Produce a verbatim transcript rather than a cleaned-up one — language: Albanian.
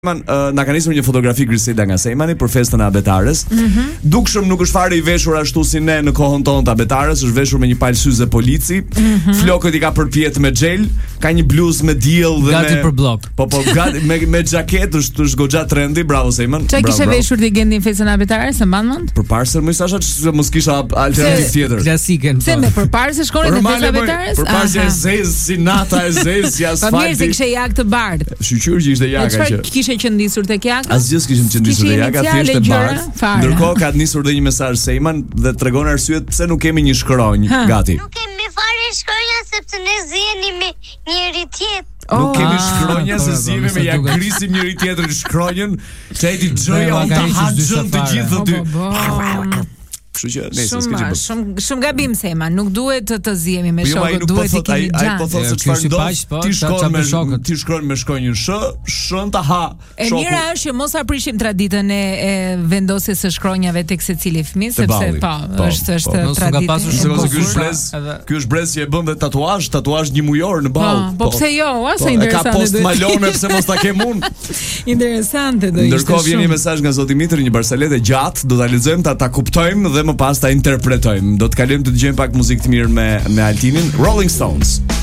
Man, uh, na ka nisur një fotografi Griselda nga Sejmani për festën e abetares. Mm-hmm. Dukshëm nuk është fare i veshur ashtu si ne në kohën tonë të abetares, është veshur me një palë syze polici. Mm-hmm. Flokët i ka përpjet me xhel, ka një bluzë me diell dhe gati me për blok. Po po gati me me xhaketë, është është goxha trendy, bravo Sejman. Çfarë kishe veshur ti Gendi në festën e abetares, e mban mend? Përpara se më isha që mos kisha alternativë tjetër. Klasike. Se me përpara se shkonin në festën e abetares? Përpara se zez si nata e zez si asfalti. Po mirë se kishe jak të bardhë. Shqyr që ishte jaka që. Çfarë kishe qëndisur tek jaka? Asgjë s'kishim qëndisur te jaka, thjesht e bardhë. Ndërkohë ka nisur dhe një mesazh Sejman dhe tregon arsyet pse nuk kemi një shkronjë gati. Nuk kemi fare shkronja sepse ne zihemi me njëri tjetër. Oh, nuk kemi shkronja se zihemi me ja grisim njëri tjetrin shkronjën, se ai xhoja on ta haxhën të gjithë aty. Kështu që nëse s'ke gjë. Shumë shumë gabim Sema, nuk duhet të të zihemi me shokët, duhet të kemi gjatë. Ai po thotë se çfarë do. Ti shkon me shokët, ti shkron me shkronjën sh, shën ta ha. E mira është që mos aprishim traditën e vendosjes së shkronjave tek secili fëmijë, sepse po, është është traditë. Ky është brez, ky është brez që e bën dhe tatuazh, tatuazh një mujor në ball. Po pse jo, asa interesante. Ka post malone pse mos ta kem unë. Interesante do ishte. Ndërkohë vjen një mesazh nga zoti Mitri, një barsalet e gjatë, do ta lexojmë, ta ta kuptojmë dhe më pas ta interpretojmë. Do të kalojmë të dëgjojmë pak muzikë të mirë me me Altinin, Rolling Stones.